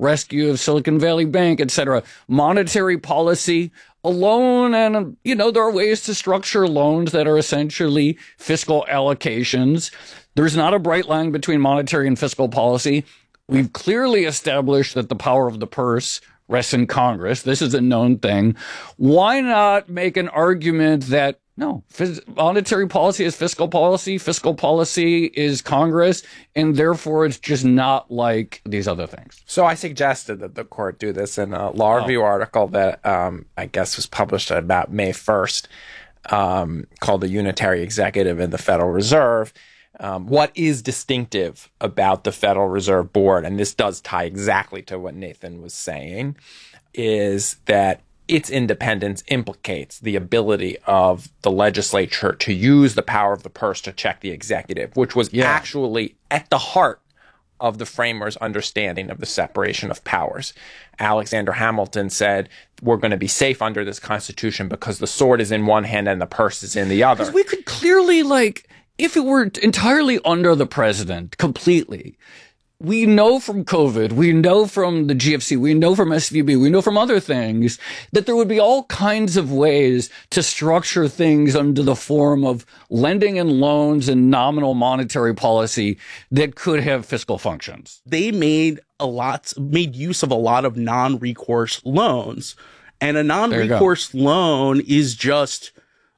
rescue of Silicon Valley Bank, etc. Monetary policy alone, and, there are ways to structure loans that are essentially fiscal allocations. There's not a bright line between monetary and fiscal policy. We've clearly established that the power of the purse rests in Congress. This is a known thing. Why not make an argument that, no, monetary policy is fiscal policy is Congress, and therefore it's just not like these other things? So I suggested that the court do this in a law review article that I guess was published about May 1st, called The Unitary Executive in the Federal Reserve. What is distinctive about the Federal Reserve Board, and this does tie exactly to what Nathan was saying, is that its independence implicates the ability of the legislature to use the power of the purse to check the executive, which was actually at the heart of the framers' understanding of the separation of powers. Alexander Hamilton said, we're going to be safe under this Constitution because the sword is in one hand and the purse is in the other. Because we could clearly, if it were entirely under the president, completely, we know from COVID, we know from the GFC, we know from SVB, we know from other things that there would be all kinds of ways to structure things under the form of lending and loans and nominal monetary policy that could have fiscal functions. They made use of a lot of non-recourse loans, and a non-recourse loan is just,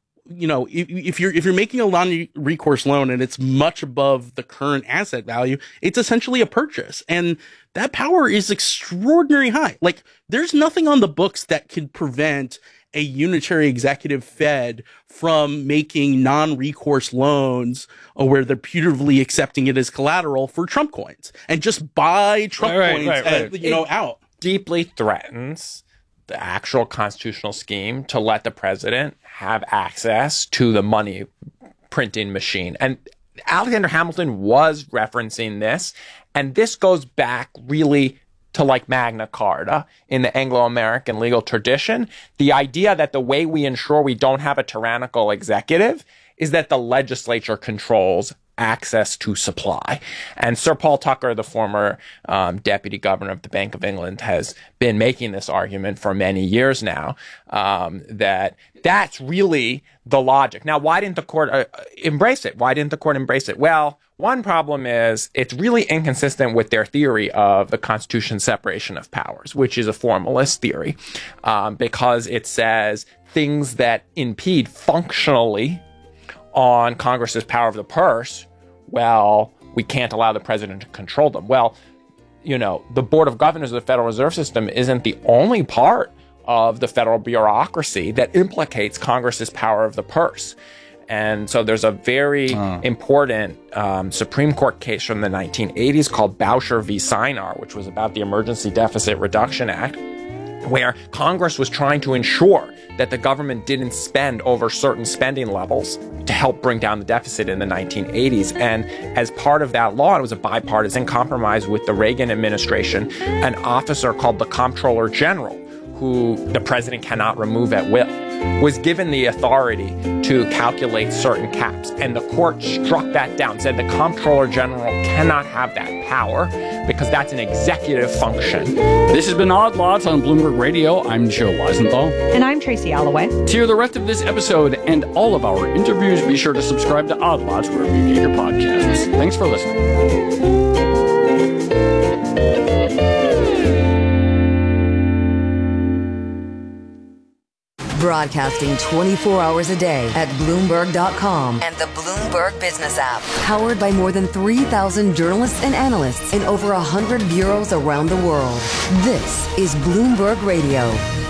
if you're making a non-recourse loan and it's much above the current asset value, it's essentially a purchase. And that power is extraordinarily high. There's nothing on the books that could prevent a unitary executive Fed from making non-recourse loans where they're putatively accepting it as collateral for Trump coins and just buy Trump coins out. Deeply threatens the actual constitutional scheme to let the president have access to the money printing machine. And Alexander Hamilton was referencing this, and this goes back really to Magna Carta in the Anglo-American legal tradition. The idea that the way we ensure we don't have a tyrannical executive is that the legislature controls access to supply. And Sir Paul Tucker, the former deputy governor of the Bank of England, has been making this argument for many years now, that that's really the logic. Now, why didn't the court embrace it? Well, one problem is it's really inconsistent with their theory of the Constitution's separation of powers, which is a formalist theory, because it says things that impede functionally on Congress's power of the purse, well, we can't allow the president to control them. Well, the Board of Governors of the Federal Reserve System isn't the only part of the federal bureaucracy that implicates Congress's power of the purse. And so there's a very important Supreme Court case from the 1980s called Boucher v. Sinar, which was about the Emergency Deficit Reduction Act, where Congress was trying to ensure that the government didn't spend over certain spending levels to help bring down the deficit in the 1980s. And as part of that law, it was a bipartisan compromise with the Reagan administration, an officer called the Comptroller General, who the president cannot remove at will, was given the authority to calculate certain caps. And the court struck that down, said the Comptroller General cannot have that power because that's an executive function. This has been Odd Lots on Bloomberg Radio. I'm Joe Weisenthal. And I'm Tracy Alloway. To hear the rest of this episode and all of our interviews, be sure to subscribe to Odd Lots wherever you get your podcasts. Thanks for listening. Broadcasting 24 hours a day at Bloomberg.com and the Bloomberg Business app. Powered by more than 3,000 journalists and analysts in over 100 bureaus around the world. This is Bloomberg Radio.